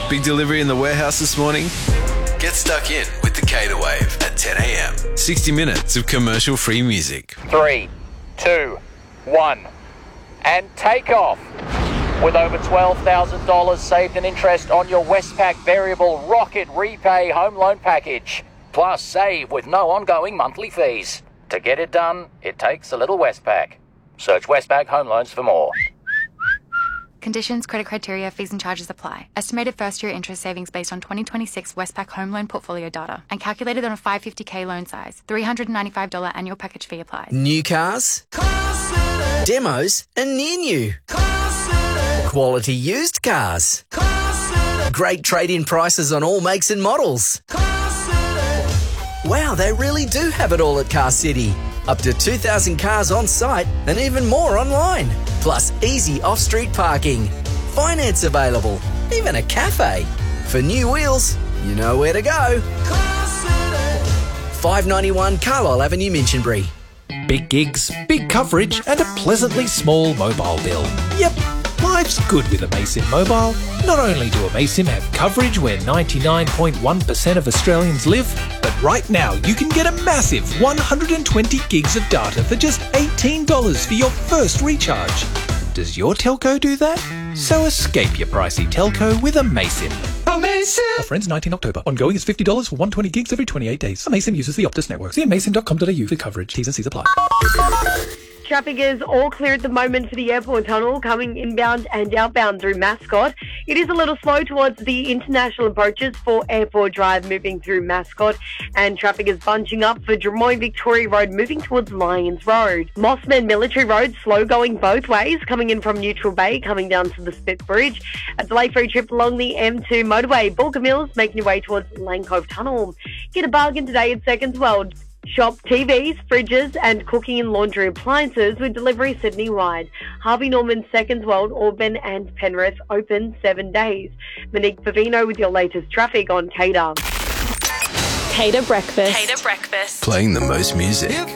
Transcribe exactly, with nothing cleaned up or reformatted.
Big delivery in the warehouse this morning? Get stuck in with the Cater Wave at ten a.m. sixty minutes of commercial-free music. Three, two, one, and take off. With over twelve thousand dollars saved in interest on your Westpac Variable Rocket Repay Home Loan Package. Plus, save with no ongoing monthly fees. To get it done, it takes a little Westpac. Search Westpac Home Loans for more. Conditions, credit criteria, fees and charges apply. Estimated first-year interest savings based on twenty twenty-six Westpac home loan portfolio data and calculated on a five hundred fifty thousand loan size. three hundred ninety-five dollars annual package fee applies. New cars, demos and near new. Quality used cars. Great trade-in prices on all makes and models. Wow, they really do have it all at Car City. Up to two thousand cars on site and even more online. Plus easy off-street parking. Finance available. Even a cafe. For new wheels, you know where to go. five ninety-one Carlisle Avenue, Minchinbury. Big gigs, big coverage and a pleasantly small mobile bill. Yep, life's good with Amaysim Mobile. Not only do Amaysim have coverage where ninety-nine point one percent of Australians live, but right now you can get a massive one hundred twenty gigs of data for just eighteen dollars for your first recharge. Does your telco do that? So escape your pricey telco with Amaysim. Amaysim! Offer ends nineteenth October. Ongoing is fifty dollars for one hundred twenty gigs every twenty-eight days. Amaysim uses the Optus network. See amaysim dot com dot a u for coverage. T's and C's apply. Traffic is all clear at the moment for the airport tunnel coming inbound and outbound through Mascot. It is a little slow towards the international approaches for Airport Drive moving through Mascot, and traffic is bunching up for Drummoy Victoria Road moving towards Lyons Road. Mossman Military Road slow going both ways coming in from Neutral Bay coming down to the Spit Bridge. A delay-free trip along the M two motorway. Bulga Mills making your way towards Lane Cove Tunnel. Get a bargain today at Seconds World. Shop T Vs, fridges and cooking and laundry appliances with delivery Sydney-wide. Harvey Norman, Seconds World, Auburn and Penrith open seven days. Monique Pavino with your latest traffic on Cater. Cater Breakfast. Cater Breakfast. Playing the most music.